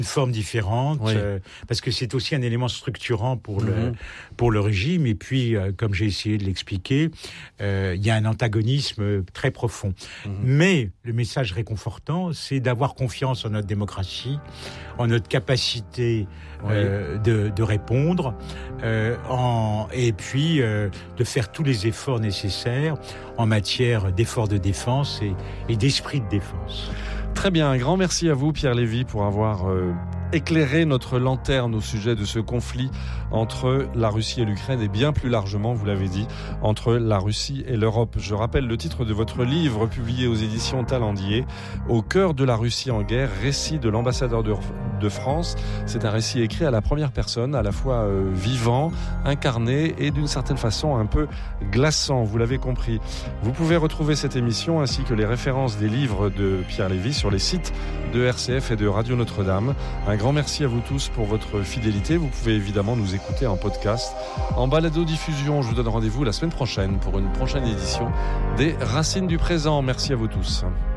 Une forme différente, Oui. parce que c'est aussi un élément structurant pour le régime. Et puis, comme j'ai essayé de l'expliquer, il y a un antagonisme très profond. Mais le message réconfortant, c'est d'avoir confiance en notre démocratie, en notre capacité de répondre, et puis de faire tous les efforts nécessaires en matière d'efforts de défense et d'esprit de défense. Très bien, un grand merci à vous Pierre Lévy pour avoir éclairer notre lanterne au sujet de ce conflit entre la Russie et l'Ukraine et bien plus largement, vous l'avez dit, entre la Russie et l'Europe. Je rappelle le titre de votre livre publié aux éditions Talendier, Au cœur de la Russie en guerre, récit de l'ambassadeur de France. C'est un récit écrit à la première personne, à la fois vivant, incarné et d'une certaine façon un peu glaçant, vous l'avez compris. Vous pouvez retrouver cette émission ainsi que les références des livres de Pierre Lévy sur les sites de RCF et de Radio Notre-Dame. Un grand merci à vous tous pour votre fidélité. Vous pouvez évidemment nous écouter en podcast, en balado-diffusion. Je vous donne rendez-vous la semaine prochaine pour une prochaine édition des Racines du présent. Merci à vous tous.